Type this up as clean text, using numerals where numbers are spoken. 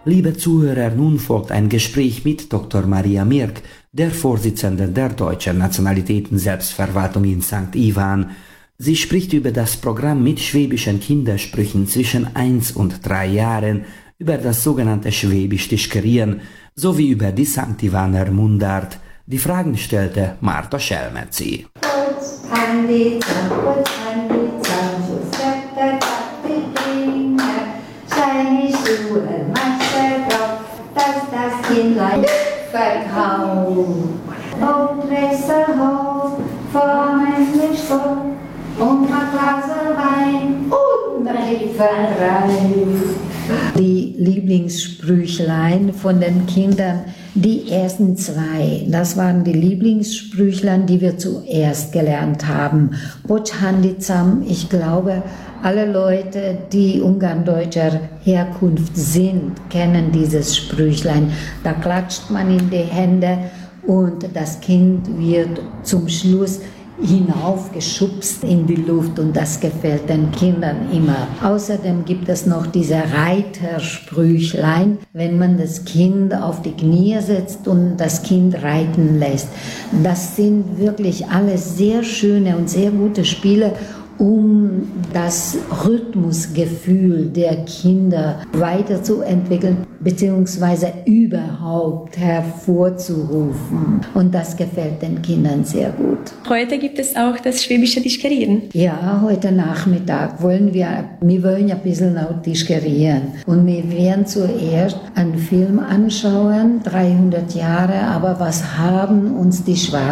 Liebe Zuhörer, nun folgt ein Gespräch mit Dr. Maria Mirk, der Vorsitzenden der Deutschen Nationalitäten-Selbstverwaltung in St. Ivan. Sie spricht über das Programm mit schwäbischen Kindersprüchen zwischen 1 und 3 Jahren, über das sogenannte Schwäbisch Tischkerieren sowie über die St. Ivaner Mundart. Die Fragen stellte Marta Schelmetzi. Dass das Kindlein verkauft. Und Messerhof, vormännlich vor, und ein Glas Wein und ein Kipferl. Die Lieblingssprüchlein von den Kindern, die ersten 2, das waren die Lieblingssprüchlein, die wir zuerst gelernt haben. Botschhandizam, ich glaube, alle Leute, die ungarndeutscher Herkunft sind, kennen dieses Sprüchlein. Da klatscht man in die Hände und das Kind wird zum Schluss hinaufgeschubst in die Luft und das gefällt den Kindern immer. Außerdem gibt es noch diese Reitersprüchlein, wenn man das Kind auf die Knie setzt und das Kind reiten lässt. Das sind wirklich alles sehr schöne und sehr gute Spiele, um das Rhythmusgefühl der Kinder weiterzuentwickeln bzw. überhaupt hervorzurufen. Und das gefällt den Kindern sehr gut. Heute gibt es auch das schwäbische Tischkerieren. Ja, heute Nachmittag wollen wir ein bisschen auch tischkerieren. Und wir werden zuerst einen Film anschauen, 300 Jahre, aber was haben uns die Schwaben